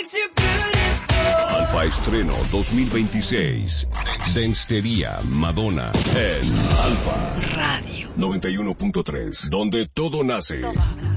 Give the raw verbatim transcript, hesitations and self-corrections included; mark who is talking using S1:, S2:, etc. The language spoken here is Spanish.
S1: Alfa Estreno dos mil veintiséis. Dance-tería Madonna en Alfa
S2: Radio
S1: noventa y uno punto tres, donde todo nace.
S2: Todo.